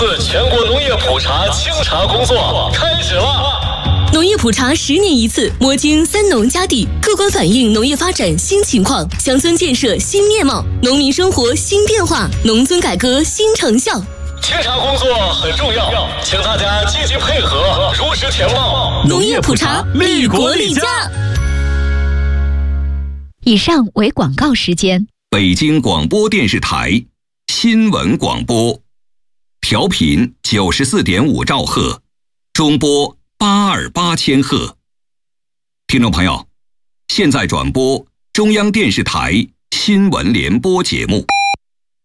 次全国农业普查清查工作开始了。 农业普查10年一次，摸清三农家地，客观反映农业发展新情况，乡村建设新面貌，农民生活新变化，农村改革新成效。 清查工作很重要，请大家积极配合，如实填报。 农业普查，利国利家。 以上为广告时间。 北京广播电视台新闻广播，调频94.5兆赫，中波828千赫。听众朋友，现在转播中央电视台新闻联播节目。